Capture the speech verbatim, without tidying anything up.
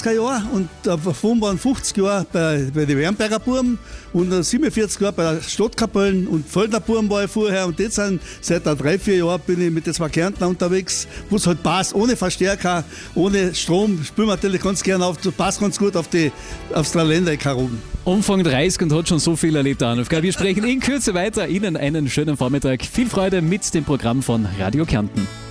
sechziger Jahren und davon waren fünfzig Jahre bei, bei den Wernberger Buben und siebenundvierzig Jahre bei der Stadtkapellen und Feldner Buben war ich vorher und jetzt sind seit drei, vier Jahren bin ich mit den zwei Kärntner unterwegs, wo es halt passt, ohne Verstärker, ohne Strom, spielen wir natürlich ganz gerne auf, passt ganz gut auf die, aufs Dreiländereck herum. Umfang dreißig und hat schon so viel erlebt, Arnulf. Wir sprechen in Kürze weiter. Ihnen einen schönen Vormittag. Viel Freude mit dem Programm von Radio Kärnten.